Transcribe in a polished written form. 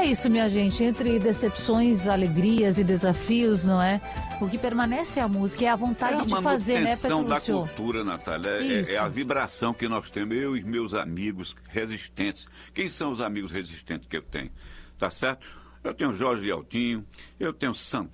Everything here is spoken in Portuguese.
É isso, minha gente, entre decepções, alegrias e desafios, não é? O que permanece é a música, é a vontade de fazer, né, Petrúcio? É a manutenção da Petrúcio? cultura, Natália, é a vibração que nós temos, eu e meus amigos resistentes. Quem são os amigos resistentes que eu tenho? Tá certo? Eu tenho Jorge Altinho, eu tenho Santana,